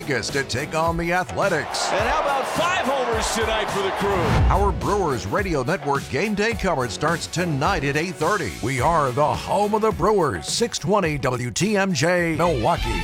Vegas to take on the Athletics. And how about 5 homers tonight for the Crew? Our Brewers Radio Network game day coverage starts tonight at 8:30. We are the home of the Brewers, 620 WTMJ, Milwaukee.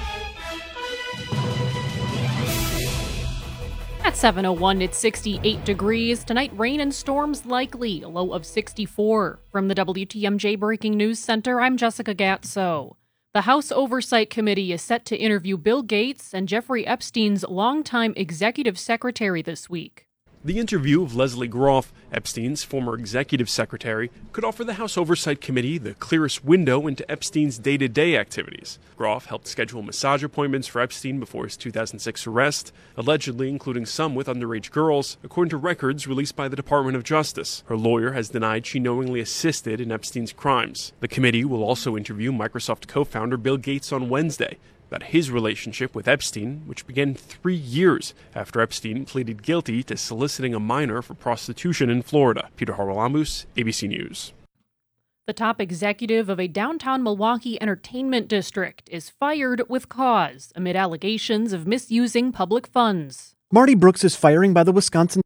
At 7:01, it's 68 degrees. Tonight, rain and storms likely, a low of 64. From the WTMJ Breaking News Center, I'm Jessica Gatso. The House Oversight Committee is set to interview Bill Gates and Jeffrey Epstein's longtime executive secretary this week. The interview of Leslie Groff, Epstein's former executive secretary, could offer the House Oversight Committee the clearest window into Epstein's day-to-day activities. Groff helped schedule massage appointments for Epstein before his 2006 arrest, allegedly including some with underage girls, according to records released by the Department of Justice. Her lawyer has denied she knowingly assisted in Epstein's crimes. The committee will also interview Microsoft co-founder Bill Gates on Wednesday about his relationship with Epstein, which began 3 years after Epstein pleaded guilty to soliciting a minor for prostitution in Florida. Peter Haralamus, ABC News. The top executive of a downtown Milwaukee entertainment district is fired with cause amid allegations of misusing public funds. Marty Brooks' firing by the Wisconsin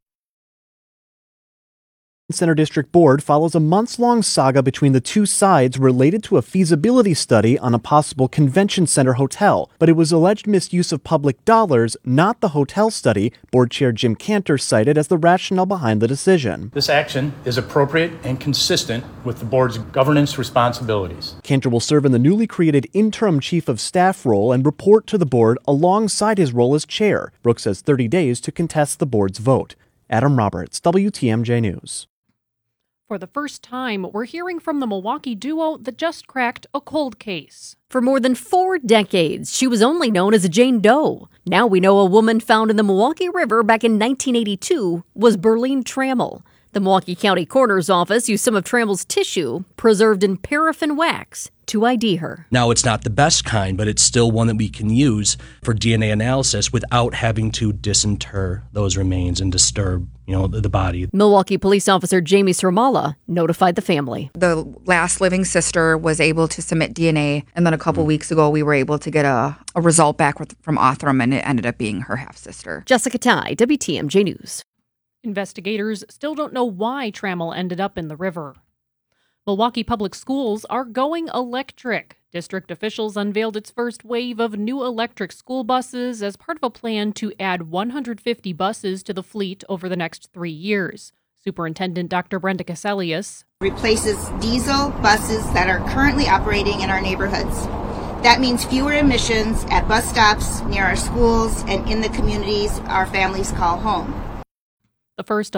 Center District Board follows a months-long saga between the two sides related to a feasibility study on a possible convention center hotel, but it was alleged misuse of public dollars, not the hotel study, Board Chair Jim Cantor cited as the rationale behind the decision. This action is appropriate and consistent with the board's governance responsibilities. Cantor will serve in the newly created interim chief of staff role and report to the board alongside his role as chair. Brooks has 30 days to contest the board's vote. Adam Roberts, WTMJ News. For the first time, we're hearing from the Milwaukee duo that just cracked a cold case. For more than 4 decades, she was only known as Jane Doe. Now we know a woman found in the Milwaukee River back in 1982 was Berlene Trammell. The Milwaukee County Coroner's Office used some of Trammell's tissue, preserved in paraffin wax, to ID her. Now, it's not the best kind, but it's still one that we can use for DNA analysis without having to disinter those remains and disturb, the body. Milwaukee police officer Jamie Sermala notified the family. The last living sister was able to submit DNA, and then a couple weeks ago, we were able to get a result back from Othram, and it ended up being her half-sister. Jessica Tai, WTMJ News. Investigators still don't know why Trammell ended up in the river. Milwaukee Public Schools are going electric. District officials unveiled its first wave of new electric school buses as part of a plan to add 150 buses to the fleet over the next 3 years. Superintendent Dr. Brenda Caselius replaces diesel buses that are currently operating in our neighborhoods. That means fewer emissions at bus stops near our schools and in the communities our families call home. The first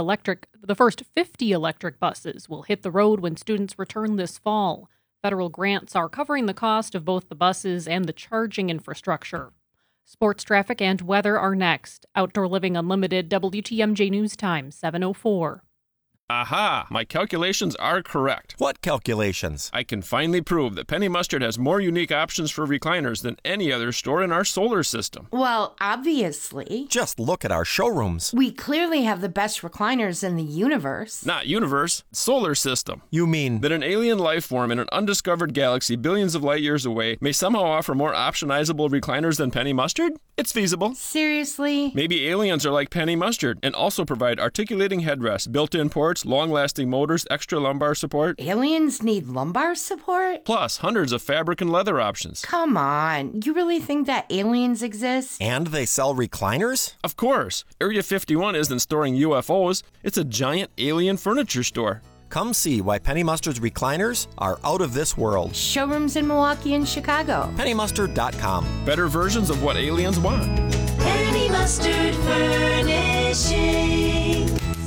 50 electric buses will hit the road when students return this fall. Federal grants are covering the cost of both the buses and the charging infrastructure. Sports, traffic, and weather are next. Outdoor Living Unlimited, WTMJ News Time, 7:04. Aha! My calculations are correct. What calculations? I can finally prove that Penny Mustard has more unique options for recliners than any other store in our solar system. Well, obviously. Just look at our showrooms. We clearly have the best recliners in the universe. Not universe, solar system. You mean that an alien life form in an undiscovered galaxy billions of light years away may somehow offer more optionizable recliners than Penny Mustard? It's feasible. Seriously? Maybe aliens are like Penny Mustard and also provide articulating headrests, built-in ports, long-lasting motors, extra lumbar support. Aliens need lumbar support? Plus, hundreds of fabric and leather options. Come on. You really think that aliens exist? And they sell recliners? Of course. Area 51 isn't storing UFOs. It's a giant alien furniture store. Come see why Penny Mustard's recliners are out of this world. Showrooms in Milwaukee and Chicago. PennyMustard.com. Better versions of what aliens want. Penny Mustard Furnishing.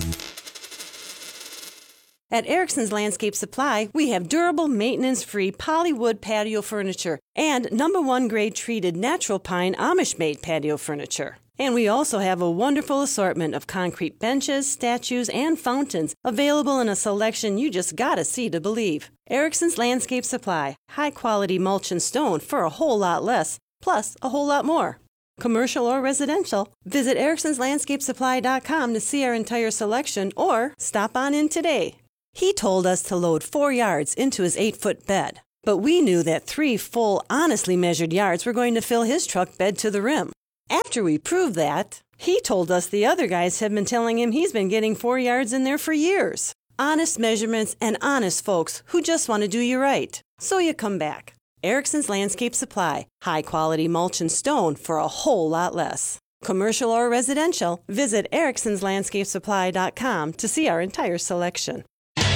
At Erickson's Landscape Supply, we have durable, maintenance-free polywood patio furniture and #1 grade treated natural pine Amish-made patio furniture. And we also have a wonderful assortment of concrete benches, statues, and fountains available in a selection you just gotta see to believe. Erickson's Landscape Supply. High-quality mulch and stone for a whole lot less, plus a whole lot more. Commercial or residential, visit ericksonslandscapesupply.com to see our entire selection or stop on in today. He told us to load 4 yards into his 8-foot bed, but we knew that 3 full, honestly measured yards were going to fill his truck bed to the rim. After we proved that, he told us the other guys have been telling him he's been getting 4 yards in there for years. Honest measurements and honest folks who just want to do you right. So you come back. Erickson's Landscape Supply. High quality mulch and stone for a whole lot less. Commercial or residential, visit ericksonslandscapesupply.com to see our entire selection.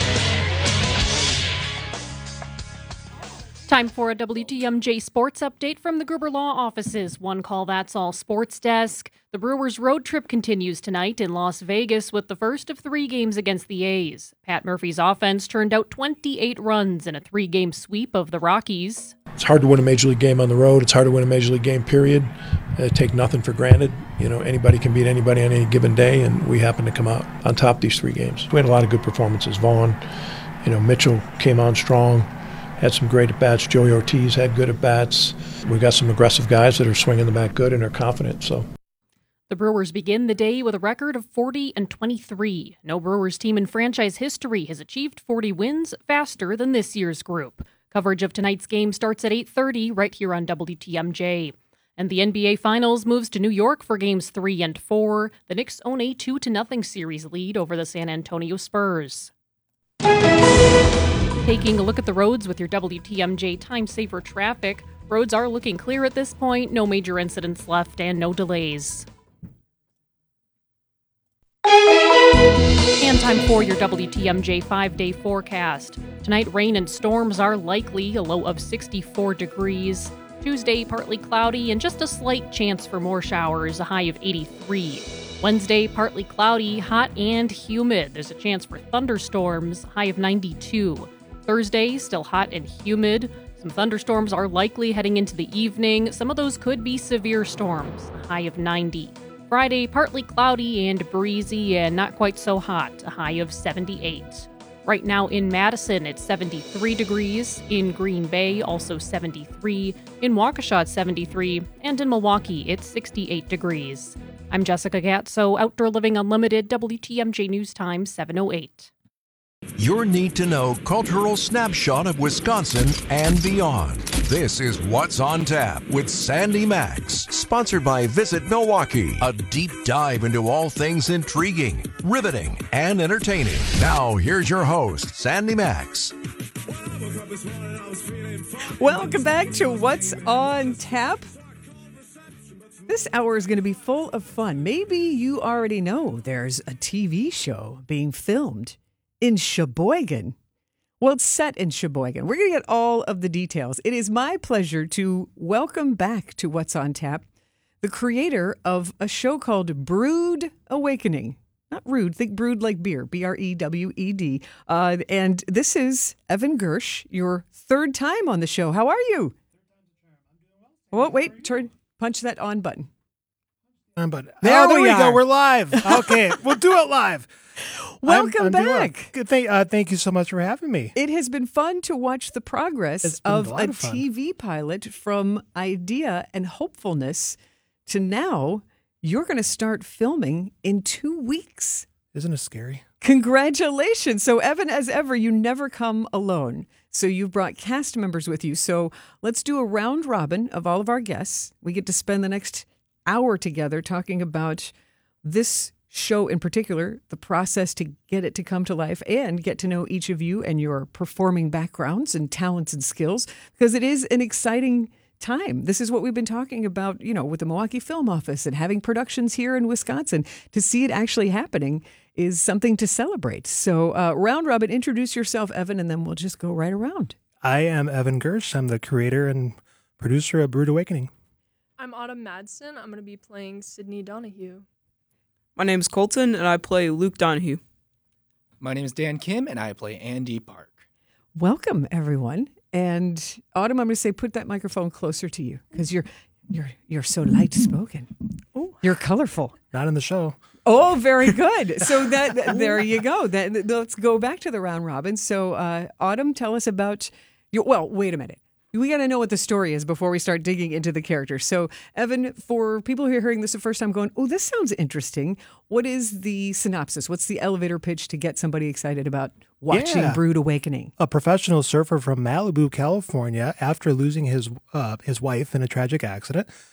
Time for a WTMJ sports update from the Gruber Law offices. One call, that's all sports desk. The Brewers' road trip continues tonight in Las Vegas with the first of 3 games against the A's. Pat Murphy's offense turned out 28 runs in a 3-game sweep of the Rockies. It's hard to win a Major League game on the road. It's hard to win a Major League game, period. Take nothing for granted. Anybody can beat anybody on any given day, and we happen to come out on top these 3 games. We had a lot of good performances. Vaughn, Mitchell came on strong. Had some great at-bats. Joey Ortiz had good at-bats. We got some aggressive guys that are swinging the bat good and are confident. So, the Brewers begin the day with a record of 40-23. No Brewers team in franchise history has achieved 40 wins faster than this year's group. Coverage of tonight's game starts at 8:30 right here on WTMJ. And the NBA Finals moves to New York for Games 3 and 4. The Knicks own a 2-0 series lead over the San Antonio Spurs. Taking a look at the roads with your WTMJ Time Saver traffic. Roads are looking clear at this point. No major incidents left and no delays. And time for your WTMJ 5-day forecast. Tonight, rain and storms are likely, a low of 64 degrees. Tuesday, partly cloudy and just a slight chance for more showers, a high of 83. Wednesday, partly cloudy, hot and humid. There's a chance for thunderstorms, high of 92. Thursday, still hot and humid. Some thunderstorms are likely heading into the evening. Some of those could be severe storms, a high of 90. Friday, partly cloudy and breezy and not quite so hot, a high of 78. Right now in Madison, it's 73 degrees. In Green Bay, also 73. In Waukesha, it's 73. And in Milwaukee, it's 68 degrees. I'm Jessica Gatso, Outdoor Living Unlimited, WTMJ News Time 7:08. Your need-to-know cultural snapshot of Wisconsin and beyond. This is What's on Tap with Sandy Max, sponsored by Visit Milwaukee, a deep dive into all things intriguing, riveting, and entertaining. Now, here's your host, Sandy Max. Welcome back to What's on Tap. This hour is going to be full of fun. Maybe you already know there's a TV show being filmed in Sheboygan. Well, it's set in Sheboygan. We're going to get all of the details. It is my pleasure to welcome back to What's on Tap the creator of a show called Brewed Awakening. Not rude, think brewed like beer, B-R-E-W-E-D. And this is Evan Gersh, your 3rd time on the show. How are you? Oh, wait, punch that on button. There we go. We're live. Okay, we'll do it live. Welcome back. Good. Thank you so much for having me. It has been fun to watch the progress of a TV pilot from idea and hopefulness to now you're going to start filming in 2 weeks. Isn't it scary? Congratulations. So, Evan, as ever, you never come alone. So you've brought cast members with you. So let's do a round robin of all of our guests. We get to spend the next hour together talking about this show in particular, the process to get it to come to life, and get to know each of you and your performing backgrounds and talents and skills, because it is an exciting time. This is what we've been talking about, with the Milwaukee Film Office and having productions here in Wisconsin. To see it actually happening is something to celebrate. So round robin, introduce yourself, Evan, and then we'll just go right around. I am Evan Gersh. I'm the creator and producer of Brewed Awakening. I'm Autumn Madsen. I'm going to be playing Sydney Donahue. My name is Colton, and I play Luke Donahue. My name is Dan Kim, and I play Andy Park. Welcome, everyone. And Autumn, I'm going to say put that microphone closer to you because you're so light-spoken. Oh, you're colorful. Not in the show. Oh, very good. So there you go. Let's go back to the round robin. So Autumn, tell us about wait a minute. We got to know what the story is before we start digging into the characters. So, Evan, for people who are hearing this the first time going, this sounds interesting. What is the synopsis? What's the elevator pitch to get somebody excited about watching Brewed Awakening? A professional surfer from Malibu, California, after losing his wife in a tragic accident,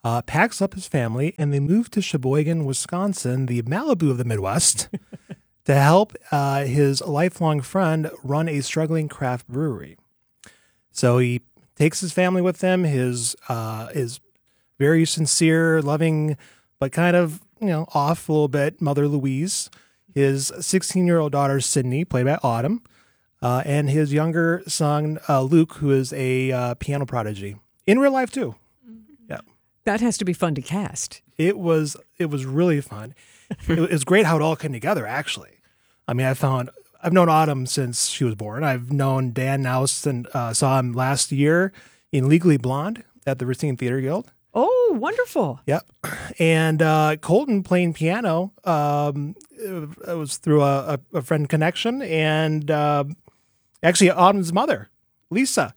packs up his family, and they move to Sheboygan, Wisconsin, the Malibu of the Midwest, to help his lifelong friend run a struggling craft brewery. So he takes his family with him, his very sincere, loving, but kind of, off a little bit, mother Louise, his 16-year-old daughter Sydney, played by Autumn, and his younger son Luke, who is a piano prodigy in real life too. Yeah, that has to be fun to cast. It was really fun. It was great how it all came together. Actually, I mean, I've known Autumn since she was born. I've known Dan Naus and saw him last year in Legally Blonde at the Racine Theater Guild. Oh, wonderful. Yep. And Colton playing piano, it was through a friend connection. And actually, Autumn's mother, Lisa,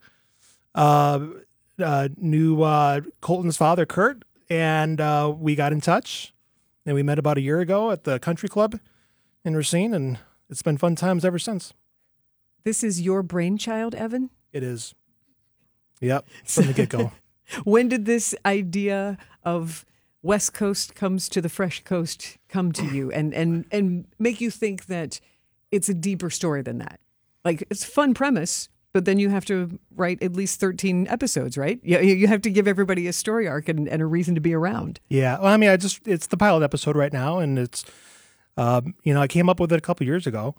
knew Colton's father, Kurt, and we got in touch. And we met about a year ago at the country club in Racine, and it's been fun times ever since. This is your brainchild, Evan? It is. Yep, from the get-go. When did this idea of West Coast comes to the Fresh Coast come to you and make you think that it's a deeper story than that? Like, it's a fun premise, but then you have to write at least 13 episodes, right? You have to give everybody a story arc and a reason to be around. Yeah. Well, I mean, it's the pilot episode right now, and it's, I came up with it a couple years ago.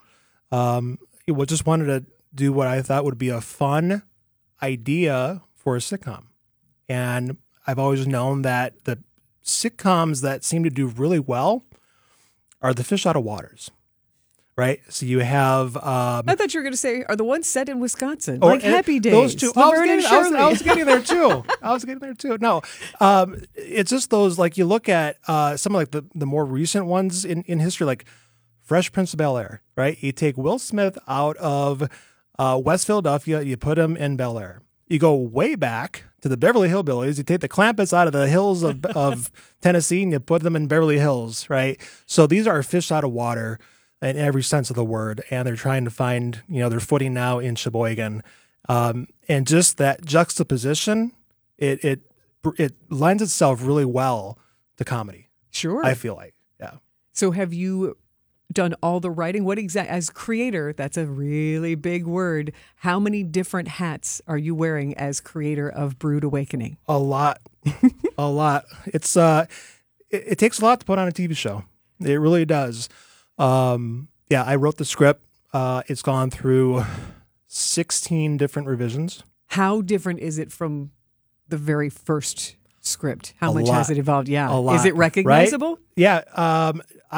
Just wanted to do what I thought would be a fun idea for a sitcom. And I've always known that the sitcoms that seem to do really well are the fish out of waters, right? So you have... I thought you were going to say, are the ones set in Wisconsin, or, like Happy Days. Those two. I was getting there too. No, it's just those, like, you look at some of like the more recent ones in history, like Fresh Prince of Bel-Air, right? You take Will Smith out of West Philadelphia, you put him in Bel-Air. You go way back to the Beverly Hillbillies. You take the Clampetts out of the hills of Tennessee and you put them in Beverly Hills, right? So these are fish out of water in every sense of the word, and they're trying to find, their footing now in Sheboygan. And just that juxtaposition, it lends itself really well to comedy. Sure. I feel like, yeah. So have you done all the writing? What as creator, that's a really big word. How many different hats are you wearing as creator of Brewed Awakening? A lot. A lot. It's it takes a lot to put on a TV show. It really does. I wrote the script. It's gone through 16 different revisions. How different is it from the very first script? How much has it evolved? Yeah. A lot, is it recognizable? Right? Yeah.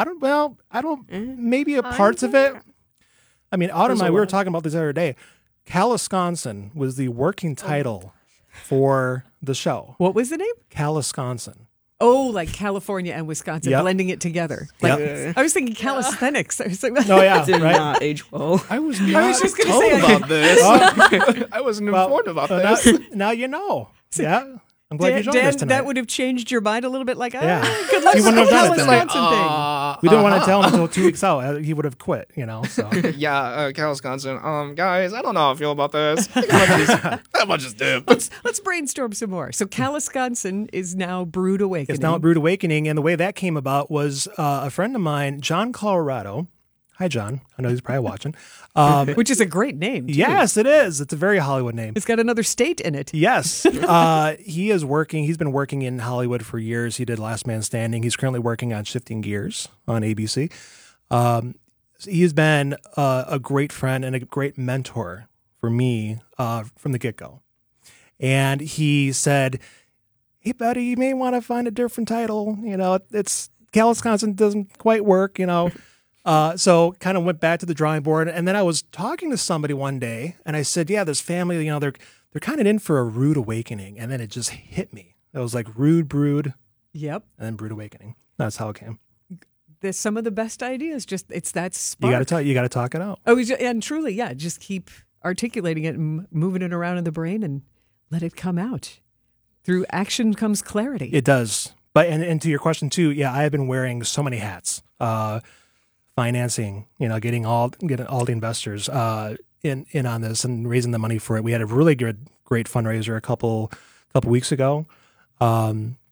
Maybe parts of it. I mean, Autumn and I, we were talking about this the other day. Calisconsin was the working title for the show. What was the name? Calisconsin. Oh, like California and Wisconsin, blending it together. Like, I was thinking calisthenics. I was like, did not age well. I was just going to say about this. I wasn't informed about this. Now you know. Yeah. I'm glad you joined us tonight. That would have changed your mind a little bit. Like, good luck with the Wisconsin thing. We didn't want to tell him until 2 weeks out. He would have quit, So. Yeah, Calisconsin. Guys, I don't know how I feel about this. That much is dip. Let's brainstorm some more. So Calisconsin is now Brewed Awakening. It's now Brewed Awakening, and the way that came about was a friend of mine, John Colorado. Hi, John. I know he's probably watching. Which is a great name, too. Yes, it is. It's a very Hollywood name. It's got another state in it. Yes. He's been working in Hollywood for years. He did Last Man Standing. He's currently working on Shifting Gears on ABC. He's been a great friend and a great mentor for me from the get-go. And he said, hey, buddy, you may want to find a different title. It's Calisconsin doesn't quite work, So kind of went back to the drawing board, and then I was talking to somebody one day, and I said, "Yeah, this family, they're kind of in for a rude awakening." And then it just hit me. It was like rude, brewed, yep, and then Brewed Awakening. That's how it came. There's some of the best ideas. Just it's that spark. You got to talk it out. Oh, and truly, yeah, just keep articulating it and moving it around in the brain, and let it come out. Through action comes clarity. It does. But and to your question too, yeah, I have been wearing so many hats. Financing, getting all the investors in on this and raising the money for it. We had a really great fundraiser a couple weeks ago.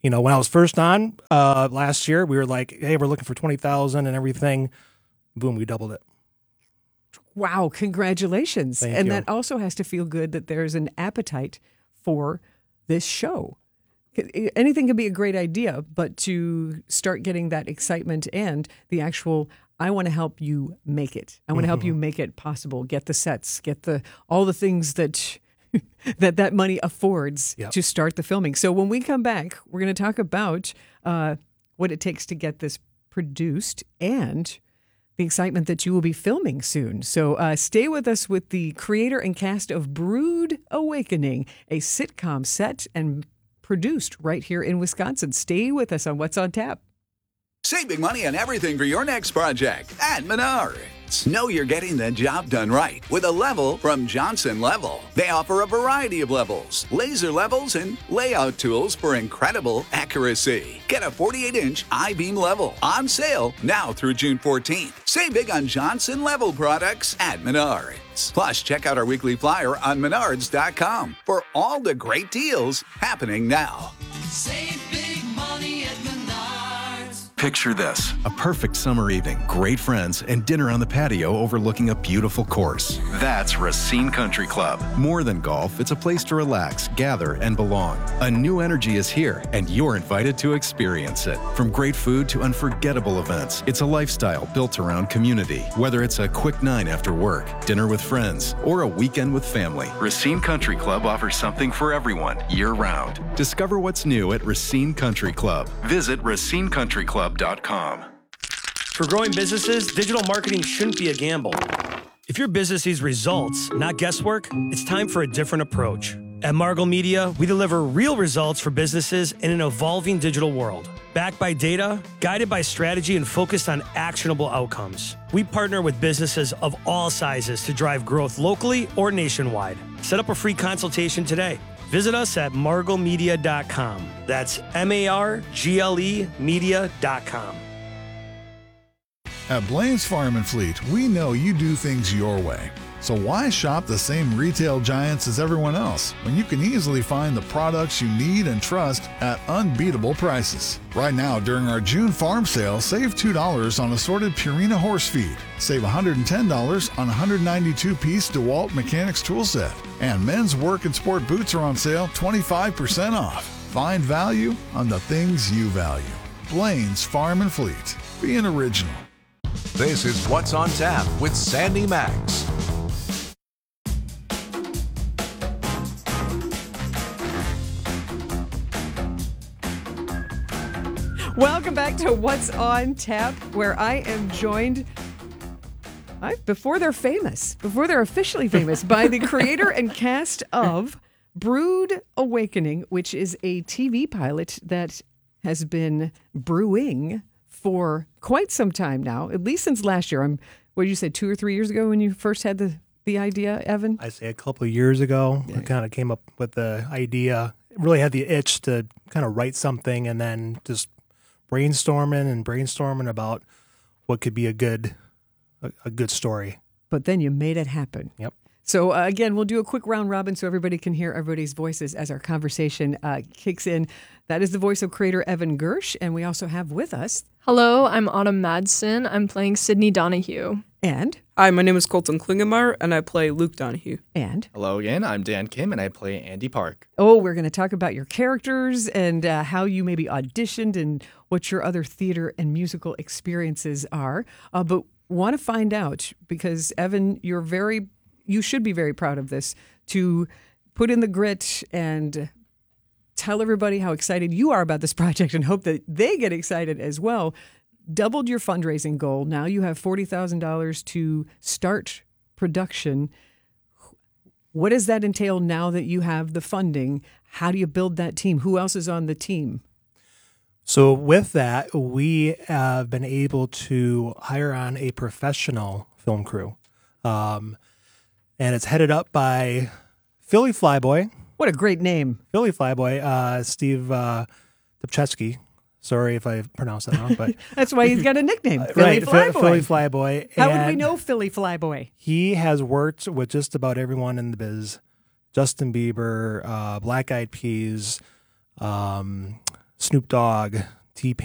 When I was first on last year, we were like, hey, we're looking for 20,000 and everything. Boom, we doubled it. Wow, congratulations. Thank and you. that also has to feel good that there's an appetite for this show. Anything can be a great idea, but to start getting that excitement and the actual, I want to help you make it. I want to help you make it possible. Get the sets, get all the things that that money affords to start the filming. So when we come back, we're going to talk about what it takes to get this produced and the excitement that you will be filming soon. So stay with us with the creator and cast of Brood Awakening, a sitcom set and produced right here in Wisconsin. Stay with us on What's on Tap. Save big money on everything for your next project at Menards. Know you're getting the job done right with a level from Johnson Level. They offer a variety of levels, laser levels, and layout tools for incredible accuracy. Get a 48-inch I-beam level on sale now through June 14th. Save big on Johnson Level products at Menards. Plus, check out our weekly flyer on menards.com for all the great deals happening now. Save big money at Menards. Picture this, a perfect summer evening, great friends, and dinner on the patio overlooking a beautiful course. That's Racine Country Club. More than golf, it's a place to relax, gather, and belong. A new energy is here, and you're invited to experience it. From great food to unforgettable events, it's a lifestyle built around community. Whether it's a quick night after work, dinner with friends, or a weekend with family, Racine Country Club offers something for everyone, year-round. Discover what's new at Racine Country Club. Visit racinecountryclub.com. For growing businesses, digital marketing shouldn't be a gamble. If your business needs results, not guesswork, it's time for a different approach. At Margle Media, we deliver real results for businesses in an evolving digital world. Backed by data, guided by strategy, and focused on actionable outcomes. We partner with businesses of all sizes to drive growth locally or nationwide. Set up a free consultation today. Visit us at marglemedia.com. That's MARGLE media.com. At Blaine's Farm and Fleet, we know you do things your way. So why shop the same retail giants as everyone else when you can easily find the products you need and trust at unbeatable prices? Right now, during our June farm sale, save $2 on assorted Purina horse feed. Save $110 on a 192-piece DeWalt Mechanics tool set. And men's work and sport boots are on sale 25% off. Find value on the things you value. Blaine's Farm and Fleet. Be an original. This is What's on Tap with Sandy Max. Welcome back to What's on Tap, where I am joined before they're officially famous, by the creator and cast of Brood Awakening, which is a TV pilot that has been brewing for quite some time now, at least since last year. What did you say, 2 or 3 years ago when you first had the idea, Evan? I say a couple of years ago, I kind of came up with the idea. Really had the itch to kind of write something, and then just brainstorming about what could be a good story. But then you made it happen. Yep. So again, we'll do a quick round robin so everybody can hear everybody's voices as our conversation kicks in. That is the voice of creator Evan Gersh, and we also have with us... Hello, I'm Autumn Madsen. I'm playing Sydney Donahue. And? Hi, my name is Colton Klingemar, and I play Luke Donahue. And? Hello again, I'm Dan Kim, and I play Andy Park. Oh, we're going to talk about your characters and how you maybe auditioned and what your other theater and musical experiences are. But want to find out, because Evan, you should be very proud of this, to put in the grit and tell everybody how excited you are about this project and hope that they get excited as well. Doubled your fundraising goal. Now you have $40,000 to start production. What does that entail now that you have the funding? How do you build that team? Who else is on the team? So with that, we have been able to hire on a professional film crew. And it's headed up by Philly Flyboy. What a great name. Philly Flyboy, Steve Dubchevsky. Sorry if I pronounced that wrong, but that's why he's got a nickname, Philly Flyboy. Philly Flyboy. How would we know Philly Flyboy? He has worked with just about everyone in the biz: Justin Bieber, Black Eyed Peas, Snoop Dogg, T-Pain.